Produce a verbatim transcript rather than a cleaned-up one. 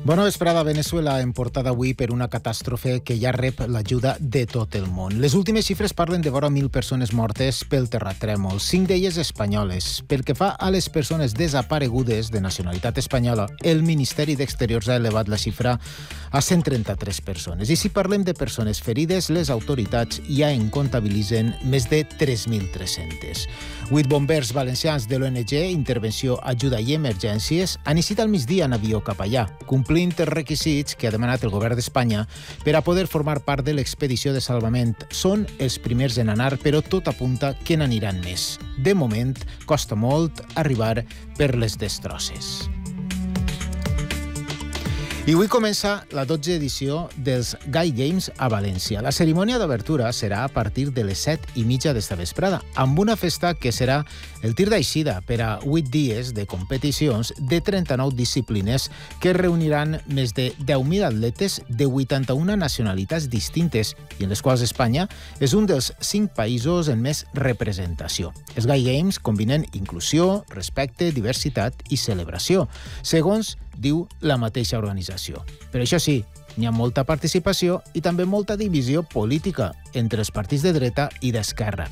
Bona vesprada. Venezuela en portada avui per una catàstrofe que ja rep l'ajuda de tot el món. Les últimes xifres parlen de vora mil persones mortes pel terratrèmol, cinc d'elles espanyoles. Pel que fa a les persones desaparegudes de nacionalitat espanyola, el Ministeri d'Exteriors ha elevat la xifra a cent trenta-tres persones. I si parlem de persones ferides, les autoritats ja en comptabilitzen més de tres mil tres-cents. Vuit bombers valencians de l'O N G Intervenció, Ajuda i Emergències han eixit al migdia en avió cap allà, complint els requisits que ha demanat el govern d'Espanya per a poder formar part de l'expedició de salvament. Són els primers en anar, però tot apunta que n'aniran més. De moment, costa molt arribar per les destrosses. I avui comença la dotzena edició dels Gai Games a València. La cerimònia d'obertura serà a partir de les set i mitja d'esta vesprada, amb una festa que serà el tir d'eixida per a vuit dies de competicions de trenta-nou disciplines que reuniran més de deu mil atletes de vuitanta-una nacionalitats distintes i en les quals Espanya és un dels cinc països en més representació. Els Gai Games combinen inclusió, respecte, diversitat i celebració, segons diu la mateixa organització. Però això sí, n'hi ha molta participació i també molta divisió política entre els partits de dreta i d'esquerra.